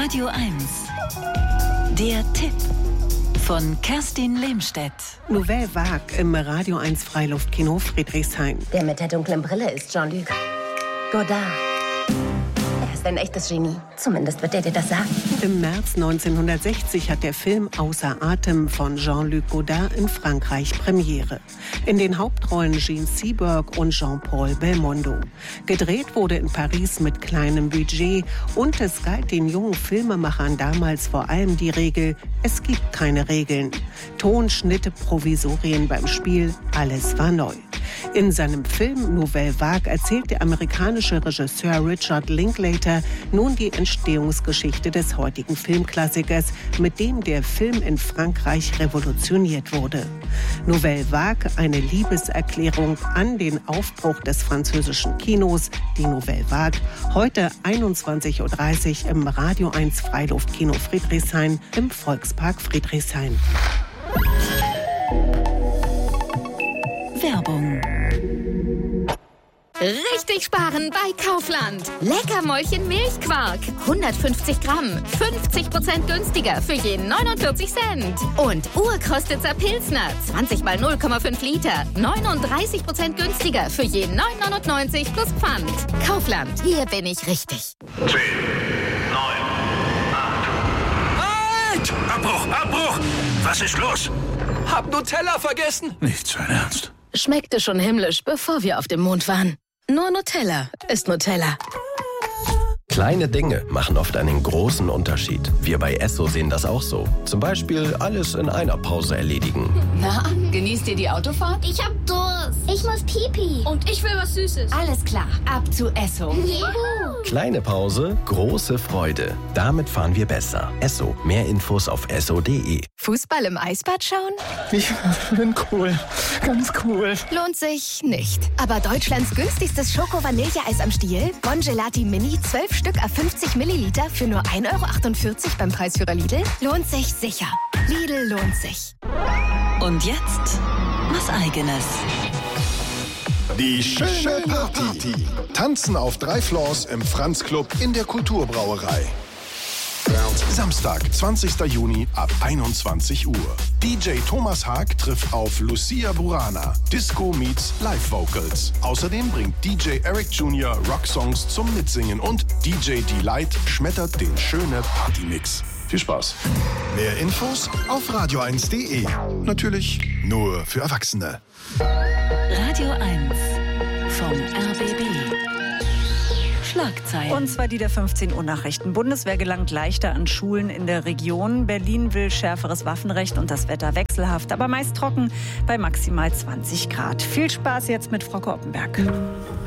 Radio 1. Der Tipp von Kerstin Lehmstedt. Nouvelle Vague im Radio 1 Freiluftkino Friedrichshain. Der mit der dunklen Brille ist Jean-Luc Godard. Er ist ein echtes Genie. Zumindest wird er dir das sagen. Im März 1960 hat der Film Außer Atem von Jean-Luc Godard in Frankreich Premiere. In den Hauptrollen Jean Seberg und Jean-Paul Belmondo. Gedreht wurde in Paris mit kleinem Budget und es galt den jungen Filmemachern damals vor allem die Regel: Es gibt keine Regeln. Ton, Schnitte, Provisorien beim Spiel, alles war neu. In seinem Film Nouvelle Vague erzählt der amerikanische Regisseur Richard Linklater nun die Entstehungsgeschichte des heutigen Filmklassikers, mit dem der Film in Frankreich revolutioniert wurde. Nouvelle Vague, eine Liebeserklärung an den Aufbruch des französischen Kinos, die Nouvelle Vague, heute 21:30 Uhr im Radio 1 Freiluftkino Friedrichshain im Volkspark Friedrichshain. Werbung. Richtig sparen bei Kaufland. Leckermäulchen Milchquark. 150 Gramm. 50% günstiger für je 49 Cent. Und Urkrostitzer Pilsner. 20 mal 0,5 Liter. 39% günstiger für je 9,99 plus Pfand. Kaufland. Hier bin ich richtig. 10, 9, 8. Halt! Abbruch! Was ist los? Hab Nutella vergessen. Nicht sein Ernst. Schmeckte schon himmlisch, bevor wir auf dem Mond waren. Nur Nutella ist Nutella. Kleine Dinge machen oft einen großen Unterschied. Wir bei Esso sehen das auch so. Zum Beispiel alles in einer Pause erledigen. Na, genießt ihr die Autofahrt? Ich hab Durst. Ich muss Pipi. Und ich will was Süßes. Alles klar, ab zu Esso. Juhu. Kleine Pause, große Freude. Damit fahren wir besser. Esso. Mehr Infos auf esso.de. Fußball im Eisbad schauen? Ich bin cool. Ganz cool. Lohnt sich nicht. Aber Deutschlands günstigstes Schoko-Vanilleeis am Stiel, Bongelati Mini, 12 Stück auf 50 Milliliter für nur 1,48 € beim Preisführer Lidl, lohnt sich sicher. Lidl lohnt sich. Und jetzt was Eigenes. Die schöne Party. Tanzen auf 3 Floors im Franz-Club in der Kulturbrauerei. Samstag, 20. Juni ab 21 Uhr. DJ Thomas Haag trifft auf Lucia Burana. Disco meets Live Vocals. Außerdem bringt DJ Eric Jr. Rocksongs zum Mitsingen und DJ Delight schmettert den schöne Partymix. Viel Spaß. Mehr Infos auf radio1.de. Natürlich nur für Erwachsene. Radio 1 vom RBB. Schlagzeilen. Und zwar die der 15 Uhr Nachrichten. Bundeswehr gelangt leichter an Schulen in der Region. Berlin will schärferes Waffenrecht und das Wetter wechselhaft, aber meist trocken bei maximal 20 Grad. Viel Spaß jetzt mit Frau Oppenberg.